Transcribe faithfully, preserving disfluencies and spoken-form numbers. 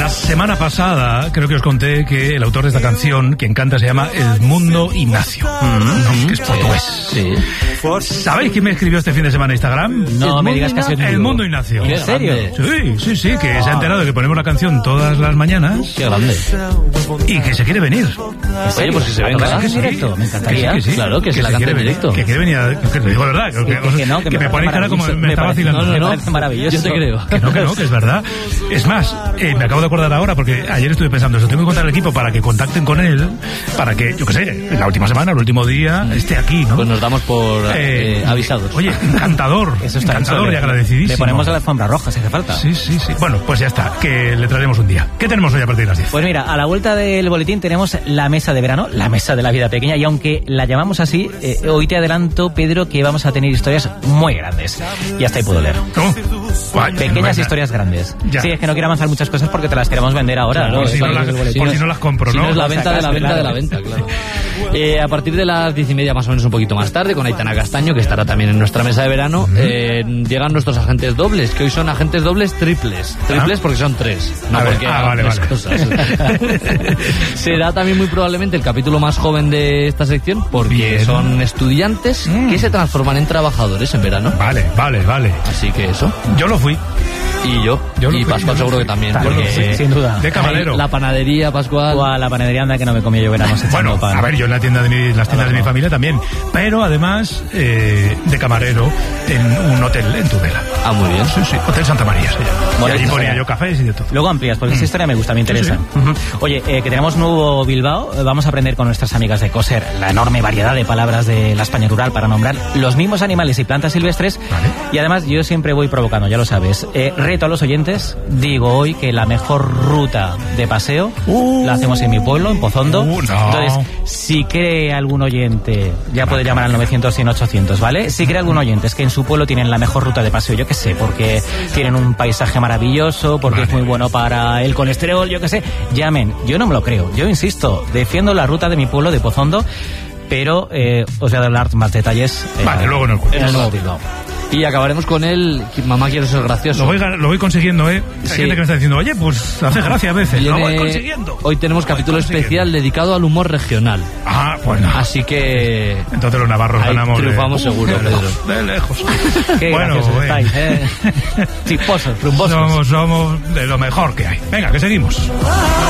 La semana pasada creo que os conté que el autor de esta canción, quien canta, se llama Edmundo Ignacio, mm-hmm. no, que es portugués. Sí. ¿Sabéis quién me escribió este fin de semana en Instagram? No Edmundo me digas que es Edmundo Ignacio. ¿En serio? Sí, sí, sí, que se ha enterado de que ponemos la canción todas las mañanas. Qué grande. Y que se quiere venir. Oye, pues que se venga. Que sí, directo, me encantaría. Que sí, que sí. Claro, que, que se, se la cante en directo. Que quiere venir, a, que lo digo verdad, que, que, que, que no, que, que me, me pone cara como me, me está vacilando. No, no, no, es maravilloso. Yo te creo. Que no, que no, que es verdad. Es más, eh, me acabo de acordar ahora, porque ayer estuve pensando eso, tengo que contar al equipo para que contacten con él, para que, yo qué sé, la última semana, el último día, esté aquí, ¿no? Pues nos damos por eh, eh, avisados. Oye, encantador, eso está encantador y agradecidísimo. Le ponemos a la alfombra roja si hace falta. Sí, sí, sí. Bueno, pues ya está, que le traeremos un día. ¿Qué tenemos hoy a partir de las diez? Pues mira, a la vuelta del boletín tenemos la mesa de verano, la mesa de la vida pequeña, y aunque la llamamos así, eh, hoy te adelanto, Pedro, que vamos a tener historias muy grandes. Y hasta ahí puedo leer. ¿Cómo? Guay, pequeñas historias grandes. Ya. Sí, es que no quiero avanzar muchas cosas porque te las queremos vender ahora. Claro, ¿no? Si no las, por si no, si no las compro, si ¿no? no es la venta de la venta claro. de la venta, claro. Eh, a partir de las diez y media, más o menos un poquito más tarde, con Aitana Castaño, que estará también en nuestra mesa de verano, uh-huh. eh, llegan nuestros agentes dobles, que hoy son agentes dobles triples. Triples ¿Ah? Porque son tres, no a porque ver, ah, vale, tres vale. cosas. Será también muy probablemente el capítulo más joven de esta sección, porque Bien. son estudiantes mm. que se transforman en trabajadores en verano. Vale, vale, vale. Así que eso. Yo lo fui. Y yo, yo y Pascual seguro que también, porque sí, sin duda. De camarero. La panadería, Pascual. O a la panadería anda que no me comía yo verano. Bueno, pan. A ver, yo en la tienda de mi, las tiendas de mi familia también, pero además eh, de camarero en un hotel en Tudela. Ah, muy bien. Sí, sí, Hotel Santa María se llama. Bueno, y allí ponía yo cafés y de todo. Luego amplias, porque mm. esa historia me gusta, me interesa. Sí, sí. Uh-huh. Oye, eh, que tenemos nuevo Bilbao, vamos a aprender con nuestras amigas de Coser la enorme variedad de palabras de la España rural para nombrar los mismos animales y plantas silvestres. Vale. Y además yo siempre voy provocando, ya lo sabes. Eh, reto a los oyentes. Digo hoy que la mejor ruta de paseo uh, la hacemos en mi pueblo, en Pozondo. Uh, no. Entonces, si cree algún oyente, ya puede llamar al novecientos, cien, ochocientos, ¿vale? Si cree algún oyente es que en su pueblo tienen la mejor ruta de paseo, yo qué sé, porque tienen un paisaje maravilloso, porque vale. es muy bueno para el colesterol, yo qué sé, llamen. Yo no me lo creo, yo insisto, defiendo la ruta de mi pueblo, de Pozondo, pero eh, os voy a dar más detalles eh, vale, luego en el, en el nuevo Bilbao. Y acabaremos con el Mamá quiero ser gracioso. Lo voy, lo voy consiguiendo, ¿eh? Hay sí. gente que me está diciendo, oye, pues hace gracia a veces. Viene... Lo voy consiguiendo. Hoy tenemos capítulo especial dedicado al humor regional. Ah, bueno. Así que... Entonces los navarros ahí ganamos. triunfamos de... seguro, de Pedro. Lejos, de lejos. Qué bueno, estáis, ¿eh? Chisposos, rumbosos. Somos, somos de lo mejor que hay. Venga, que seguimos.